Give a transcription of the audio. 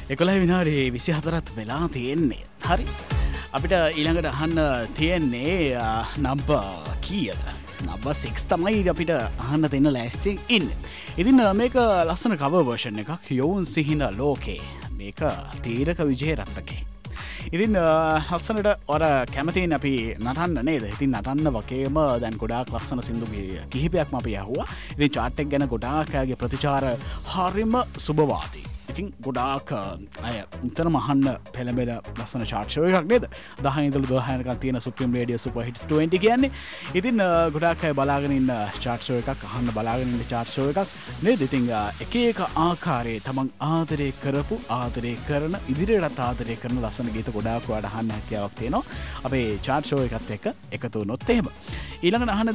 11 විනාඩි 24ත් වෙලා තියෙන්නේ. හරි. අපිට ඊළඟට අහන්න තියෙන්නේ නම්බර් කීයද? නම්බර් 6 තමයි අපිට අහන්න දෙන්න ලෑස්ති ඉන්නේ. ඉතින් මේක ලස්සන cover version එකක් යෝන් සිහින ලෝකේ. මේක තීරක විජේරත්නගේ. ඉතින් ලස්සනට ඔර කැමතින් අපි නටන්න නේද? ඉතින් නටන්න වගේම දැන් ගොඩාක් ලස්සන සින්දු කිහිපයක්ම අපි අහුවා. ඉතින් chart එක ගැන ගොඩාක් අයගේ ප්‍රතිචාර හරිම සුබවාදී. ඉතින් ගොඩාක් අය නිතරම අහන්න පෙළඹෙන ලස්සන chart show එකක් නේද? 10 ඉඳලා 12 වෙනකන් තියෙන Supreme Radio Super Hits 20 කියන්නේ. ඉතින් ගොඩාක් අය බලාගෙන ඉන්න chart show එකක්, අහන්න බලාගෙන ඉන්න chart show එකක් නේද? ඉතින් එක එක ආකාරයේ තමන් ආදරය කරපු, ආදරය කරන, ඉදිරියටත් ආදරය කරන ලස්සන ගීත ගොඩාක් ඔයාලට අහන්න හැකියාවක් තියෙනවා. අපේ chart show එකත් එක්ක එකතු වුණොත් එහෙම. ඊළඟට අහන්න